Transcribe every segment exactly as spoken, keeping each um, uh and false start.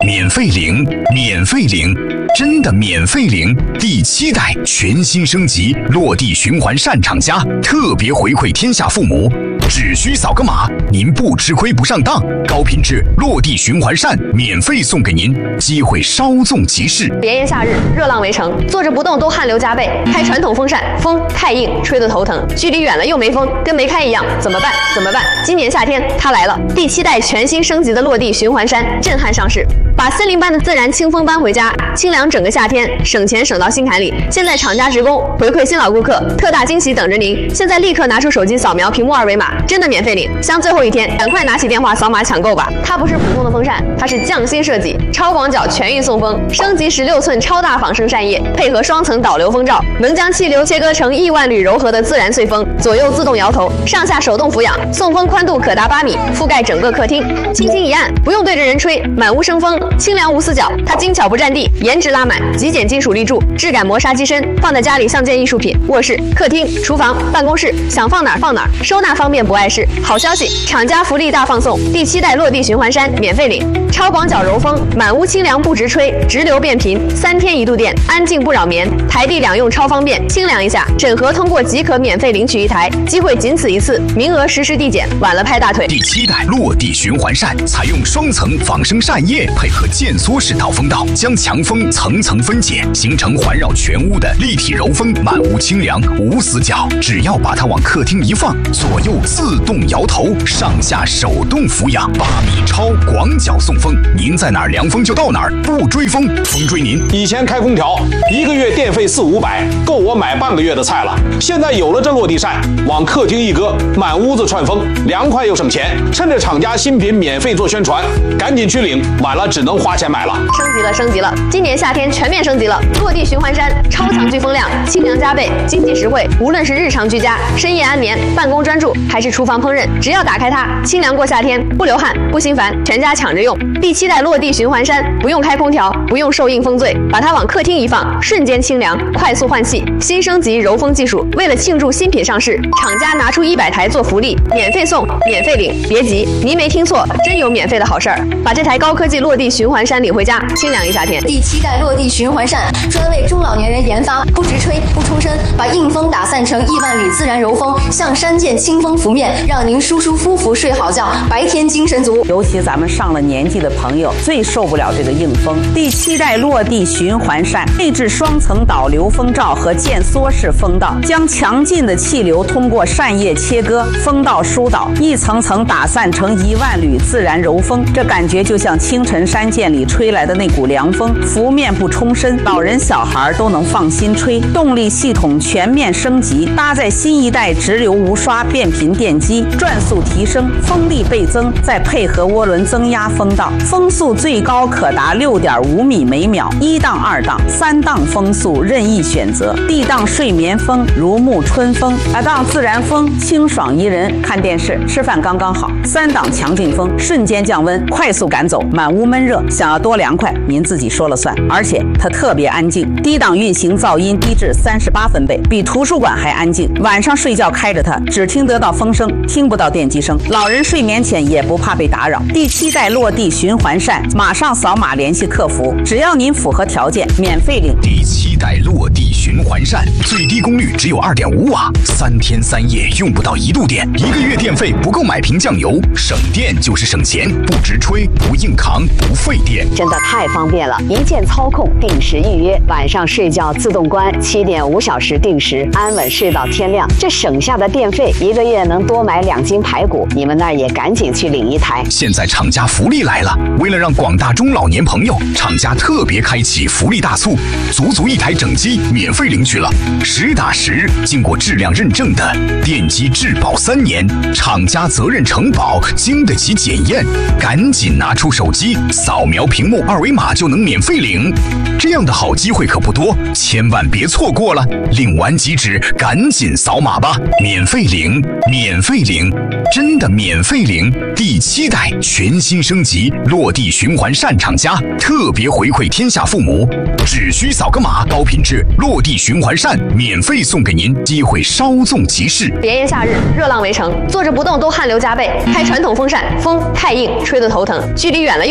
免费领，免费领，真的免费领！第七代全新升级，落地循环扇厂家特别回馈天下父母，只需扫个码，您不吃亏不上当，高品质落地循环扇免费送给您，机会稍纵即逝。 炎炎夏日，热浪围城，坐着不动都汗流浃背，开传统风扇风太硬，吹得头疼，距离远了又没风，跟没开一样，怎么办？怎么办？今年夏天它来了，第七代全新升级的落地循环扇震撼上市。把森林般的自然清风搬回家，清凉整个夏天，省钱省到心坎里。现在厂家职工回馈新老顾客，特大惊喜等着您！现在立刻拿出手机扫描屏幕二维码，真的免费领！像最后一天，赶快拿起电话扫码抢购吧！它不是普通的风扇，它是匠心设计，超广角全域送风，升级十六寸超大仿生扇叶，配合双层导流风罩，能将气流切割成亿万缕柔和的自然碎风，左右自动摇头，上下手动俯仰，送风宽度可达八米，覆盖整个客厅。轻轻一按，不用对着人吹，满屋生风。清凉无死角，它精巧不占地，颜值拉满，极简金属立柱，质感磨砂机身，放在家里像件艺术品。卧室、客厅、厨房、办公室，想放哪儿放哪儿，收纳方便不碍事。好消息，厂家福利大放送，第七代落地循环扇免费领，超广角柔风，满屋清凉不直吹，直流变频，三天一度电，安静不扰眠，台地两用超方便。清凉一下，整盒通过即可免费领取一台，机会仅此一次，名额实时递减，晚了拍大腿。 第七代落地循环扇采用双层仿生扇叶配合渐缩式导风道，将强风层层分解，形成环绕全屋的立体柔风，满屋清凉无死角。只要把它往客厅一放，左右自动摇头，上下手动俯仰，八米超广角送风，您在哪儿凉风就到哪儿，不追风，风追您。 以前开空调一个月电费四五百，够我买半个月的菜了。现在有了这落地扇，往客厅一搁，满屋子串风，凉快又省钱。趁着厂家新品免费做宣传，赶紧去领，晚了只能花钱买了。 升级了，升级了！今年夏天全面升级了，落地循环扇超强聚风量，清凉加倍，经济实惠。无论是日常居家、深夜安眠、办公专注，还是厨房烹饪，只要打开它，清凉过夏天，不流汗，不心烦，全家抢着用。第七代落地循环扇，不用开空调，不用受硬风醉，把它往客厅一放，瞬间清凉，快速换气。新升级柔风技术，为了庆祝新品上市，厂家拿出一百台做福利，免费送，免费领。别急，您没听错，真有免费的好事儿！把这台高科技落地循环扇领回家，清凉一夏天。 第七代落地循环扇专为中老年人研发，不直吹不冲身，把硬风打散成亿万缕自然柔风，像山涧清风拂面，让您舒舒服服睡好觉，白天精神足。 尤其咱们上了年纪的朋友最受不了这个硬风。第七代落地循环扇配置双层导流风罩和渐缩式风道，将强劲的气流通过扇叶切割，风道疏导，一层层打散成一万缕自然柔风。这感觉就像清晨山涧里吹来的那股凉风，拂面不冲身，老人小孩都能放心吹。动力系统全面升级，搭载新一代直流无刷变频电机，转速提升，风力倍增，再配合涡轮增压风道，风速最高可达 六点五米每秒，一档、二档、三档风速任意选择。D档睡眠风，如沐春风；二档自然风，清爽宜人，看电视、吃饭刚刚好；三档强劲风，瞬间降温，快速赶走满屋闷热。想要多凉快，您自己说了算。而且它特别安静，低档运行噪音低至三十八分贝，比图书馆还安静。晚上睡觉开着它，只听得到风声，听不到电机声。老人睡眠前也不怕被打扰。第七代落地循环扇，马上扫码联系客服，只要您符合条件，免费领。 第七代落地循环扇最低功率只有 二点五瓦，三天三夜用不到一度电，一个月电费不够买瓶酱油，省电就是省钱，不直吹，不硬扛，不费电， 真的太方便了！一键操控，定时预约，晚上睡觉自动关，七点五小时定时，安稳睡到天亮。这省下的电费，一个月能多买两斤排骨。你们那儿也赶紧去领一台。 现在厂家福利来了，为了让广大中老年朋友，厂家特别开启福利大促，足足一台整机免费领取了，实打实经过质量认证的电机质保三年，厂家责任承保，经得起检验。赶紧拿出手机，扫描屏幕二维码就能免费领。这样的好机会可不多，千万别错过了。领完即止，赶紧扫码吧，免费领，免费领，真的免费领！第七代全新升级，落地循环扇厂家特别回馈天下父母，只需扫个码，高品质落地循环扇免费送给您，机会稍纵即逝。 炎炎夏日，热浪围城，坐着不动都汗流浃背，开传统风扇风太硬，吹得头疼，距离远了又没风，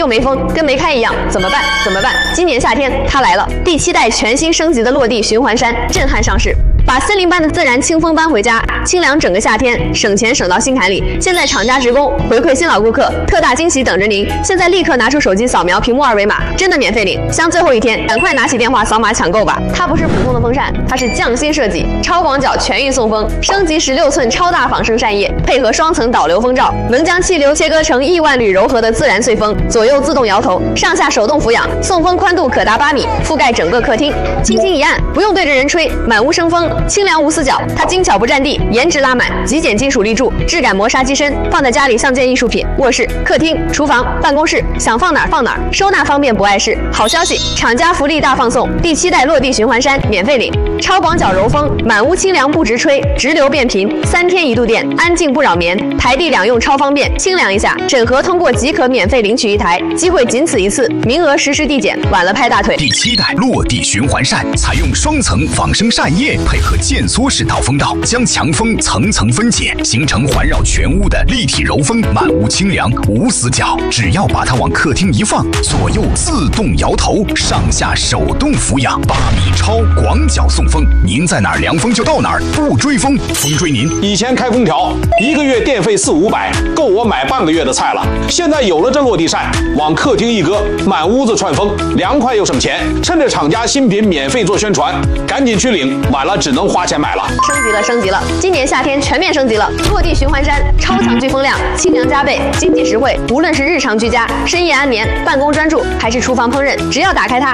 跟没开一样，怎么办？怎么办？今年夏天它来了，第七代全新升级的落地循环扇震撼上市。把森林般的自然清风搬回家，清凉整个夏天，省钱省到心坎里。现在厂家职工回馈新老顾客，特大惊喜等着您！现在立刻拿出手机扫描屏幕二维码，真的免费领。像最后一天，赶快拿起电话扫码抢购吧！它不是普通的风扇，它是匠心设计，超广角全域送风，升级十六寸超大仿生扇叶，配合双层导流风罩，能将气流切割成亿万缕柔和的自然碎风，左右自动摇头，上下手动俯仰，送风宽度可达八米，覆盖整个客厅。轻轻一按，不用对着人吹，满屋生风。清凉无死角，它精巧不占地，颜值拉满，极简金属立柱，质感磨砂机身，放在家里像件艺术品。卧室、客厅、厨房、办公室，想放哪儿放哪儿，收纳方便不碍事。好消息，厂家福利大放送，第七代落地循环扇免费领，超广角柔风，满屋清凉不直吹，直流变频，三天一度电，安静不扰眠，台地两用超方便，清凉一下，整盒通过即可免费领取一台，机会仅此一次，名额实时递减，晚了拍大腿。 第七代落地循环扇采用双层仿生扇叶，配合渐缩式导风道，将强风层层分解，形成环绕全屋的立体柔风，满屋清凉无死角。只要把它往客厅一放，左右自动摇头，上下手动俯仰，八米超广角送风，您在哪儿凉风就到哪儿，不追风，风追您。 以前开空调一个月电费四五百，够我买半个月的菜了。现在有了这落地扇，往客厅一搁，满屋子串风，凉快又省钱。趁着厂家新品免费做宣传，赶紧去领，晚了只能花钱买了。 升级了，升级了！今年夏天全面升级了，落地循环扇，超强聚风量，清凉加倍，经济实惠。无论是日常居家、深夜安眠、办公专注，还是厨房烹饪，只要打开它，